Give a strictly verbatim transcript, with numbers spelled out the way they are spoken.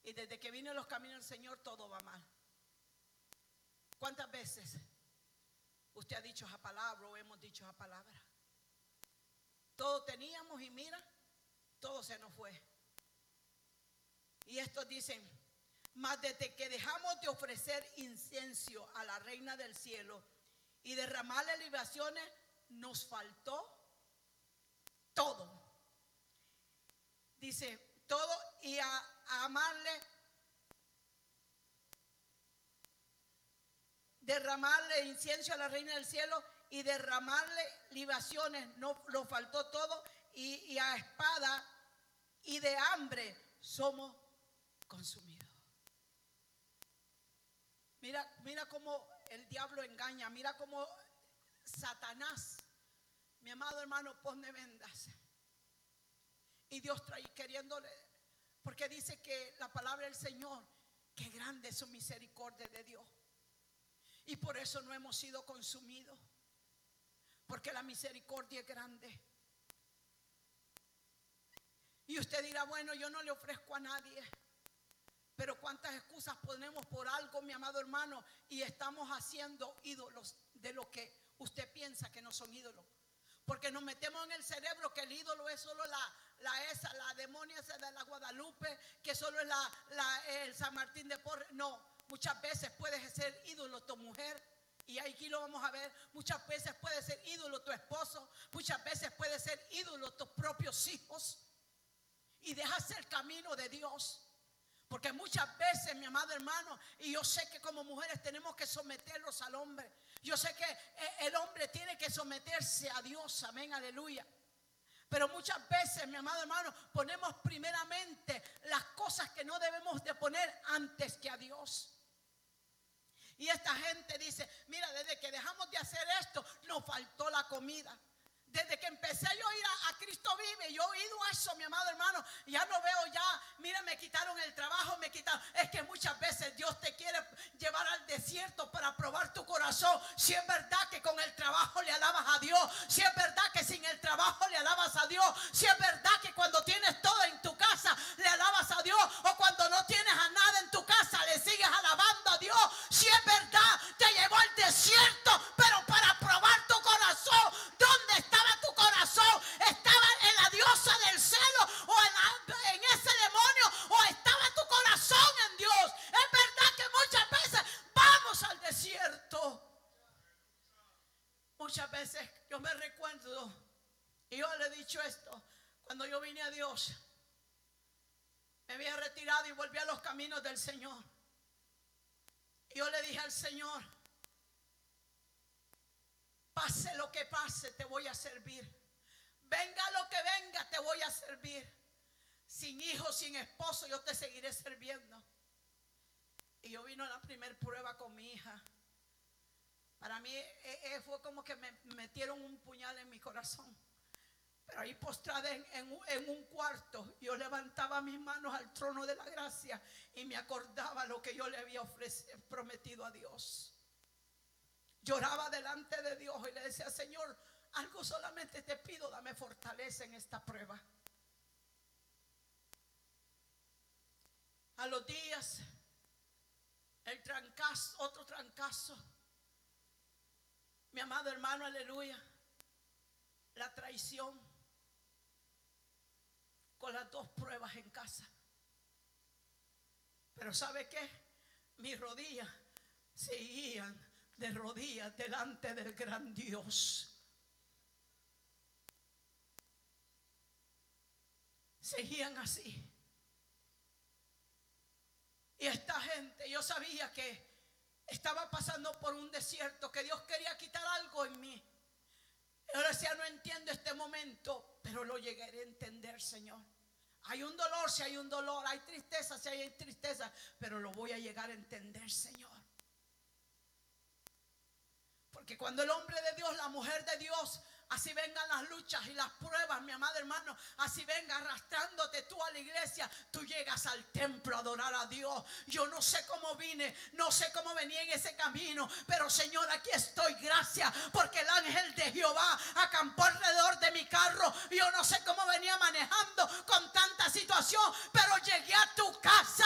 Y desde que vine a los caminos del Señor todo va mal. ¿Cuántas veces usted ha dicho esa palabra o hemos dicho esa palabra? Todo teníamos y mira, todo se nos fue. Y estos dicen: mas desde que dejamos de ofrecer incienso a la reina del cielo y derramarle libaciones, nos faltó todo. Dice todo, y a, a amarle, derramarle incienso a la reina del cielo y derramarle libaciones, no nos faltó todo, y, y a espada y de hambre somos consumidos. Mira, mira cómo el diablo engaña, mira cómo Satanás, mi amado hermano, pone vendas. Y Dios trae queriéndole, porque dice que la palabra del Señor, que grande es su misericordia de Dios. Y por eso no hemos sido consumidos, porque la misericordia es grande. Y usted dirá: bueno, yo no le ofrezco a nadie. Pero cuántas excusas ponemos por algo, mi amado hermano, y estamos haciendo ídolos de lo que usted piensa que no son ídolos. Porque nos metemos en el cerebro que el ídolo es solo la, la esa, la demonia esa de la Guadalupe, que solo es la, la, el San Martín de Porres. No, muchas veces puedes ser ídolo tu mujer, y aquí lo vamos a ver. Muchas veces puede ser ídolo tu esposo, muchas veces puede ser ídolo tus propios hijos, y dejas el camino de Dios. Porque muchas veces, mi amado hermano, y yo sé que como mujeres tenemos que someterlos al hombre. Yo sé que el hombre tiene que someterse a Dios, amén, aleluya. Pero muchas veces, mi amado hermano, ponemos primeramente las cosas que no debemos de poner antes que a Dios. Y esta gente dice: mira, desde que dejamos de hacer esto, nos faltó la comida. Desde que empecé yo a ir a, a Cristo Vive, yo he ido a eso, mi amado hermano. Ya no veo ya, mira, me quitaron el trabajo, me quitaron. Es que muchas veces Dios te quiere llevar al desierto para probar tu corazón. Si es verdad que con el trabajo le alabas a Dios, si es verdad que sin el trabajo le alabas a Dios, si es verdad que cuando tienes todo en tu casa le alabas a Dios, o cuando no tienes a nada en tu casa le sigues alabando a Dios. Si es verdad, te llevó al desierto, pero para probar tu corazón. ¿Dónde estaba tu corazón? ¿Estaba en la diosa del celo o en, la, en ese demonio, o estaba tu corazón en Dios? Es verdad que muchas veces vamos al desierto. Muchas veces yo me recuerdo, y yo le he dicho esto, cuando yo vine a Dios, me había retirado y volví a los caminos del Señor. Y yo le dije al Señor: pase lo que pase, te voy a servir. Venga lo que venga, te voy a servir. Sin hijo, sin esposo, yo te seguiré sirviendo. Y yo vino a la primer prueba con mi hija. Para mí eh, eh, fue como que me metieron un puñal en mi corazón. Pero ahí postrada en, en, en un cuarto, yo levantaba mis manos al trono de la gracia y me acordaba lo que yo le había ofrecido, prometido a Dios. Lloraba delante de Dios y le decía: Señor, algo solamente te pido, dame fortaleza en esta prueba. A los días, el trancazo, otro trancazo. Mi amado hermano, aleluya, la traición, con las dos pruebas en casa. Pero ¿sabe qué? Mis rodillas seguían de rodillas delante del gran Dios. Seguían así. Y esta gente, yo sabía que estaba pasando por un desierto, que Dios quería quitar algo en mí. Yo decía: no entiendo este momento, pero lo llegaré a entender, Señor. Hay un dolor, si hay un dolor, hay tristeza, si hay tristeza, pero lo voy a llegar a entender, Señor. Porque cuando el hombre de Dios, la mujer de Dios, así vengan las luchas y las pruebas, mi amado hermano, así venga arrastrándote tú a la iglesia, tú llegas al templo a adorar a Dios. Yo no sé cómo vine, no sé cómo venía en ese camino, pero Señor, aquí estoy, gracias, porque el ángel de Jehová acampó alrededor de mi carro. Yo no sé cómo venía manejando con tanta situación, pero llegué a tu casa